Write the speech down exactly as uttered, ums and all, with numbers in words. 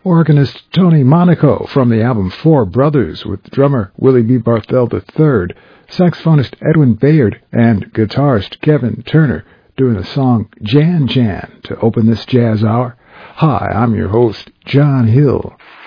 organist Tony Monaco from the album Four Brothers with drummer Willie B. Barthel the third, saxophonist Edwin Bayard, and guitarist Kevin Turner doing the song Jan Jan to open this jazz hour. Hi, I'm your host, John Hill.